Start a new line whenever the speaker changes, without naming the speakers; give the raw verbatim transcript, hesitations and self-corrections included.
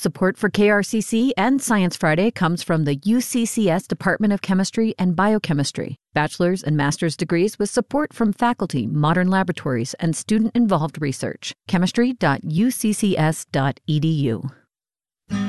Support for K R C C and Science Friday comes from the U C C S Department of Chemistry and Biochemistry, bachelor's and master's degrees with support from faculty, modern laboratories, and student-involved research. chemistry dot u c c s dot e d u.